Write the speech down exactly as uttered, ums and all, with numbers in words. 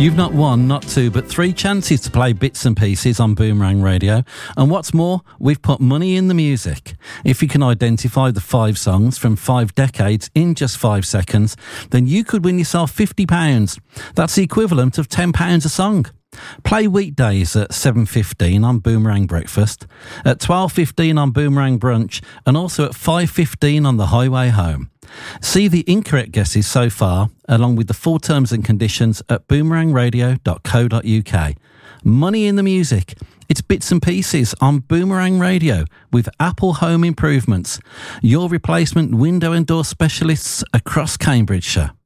You've not one, not two, but three chances to play Bits and Pieces on Boomerang Radio. And what's more, we've put money in the music. If you can identify the five songs from five decades in just five seconds, then you could win yourself fifty pounds. That's the equivalent of ten pounds a song. Play weekdays at seven fifteen on Boomerang Breakfast, at twelve fifteen on Boomerang Brunch, and also at five fifteen on the highway home. See the incorrect guesses so far, along with the full terms and conditions at boomerang radio dot co dot uk. Money in the music. It's Bits and Pieces on Boomerang Radio with Apple Home Improvements, your replacement window and door specialists across Cambridgeshire.